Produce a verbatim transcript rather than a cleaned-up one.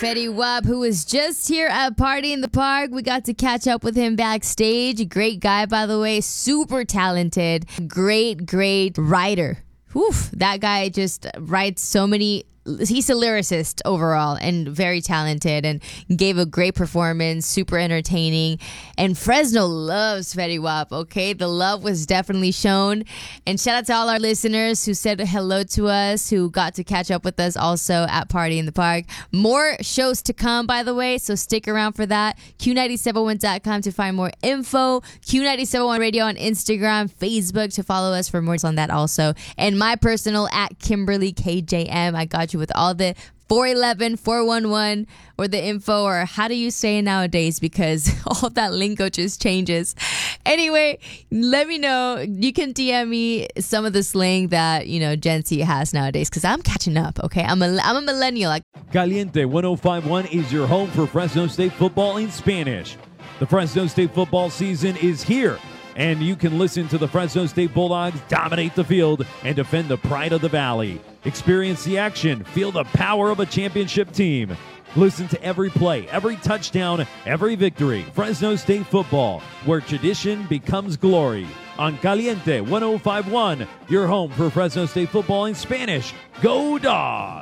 Fetty Wap, who was just here at Party in the Park. We got to catch up with him backstage. Great guy, by the way. Super talented. Great, great writer. Oof, that guy just writes so many. He's a lyricist overall and very talented and gave a great performance, super entertaining. And Fresno loves Fetty Wap, okay? The love was definitely shown. And shout out to all our listeners who said hello to us, who got to catch up with us also at Party in the Park. More shows to come, by the way, so stick around for that. Q nine seven one dot com to find more info. Q nine seven one Radio on Instagram, Facebook to follow us for more on that also. And my personal at Kimberly K J M. I got you with all the four eleven, four one one or the info, or how do you say it nowadays, because all that lingo just changes. Anyway, let me know. You can D M me some of the slang that, you know, Gen Z has nowadays, because I'm catching up, okay? I'm a, I'm a millennial. Caliente one oh five point one is your home for Fresno State football in Spanish. The Fresno State football season is here, and you can listen to the Fresno State Bulldogs dominate the field and defend the pride of the Valley. Experience the action, feel the power of a championship team. Listen to every play, every touchdown, every victory. Fresno State football, where tradition becomes glory. On Caliente one oh five point one, your home for Fresno State football in Spanish. Go Dogs!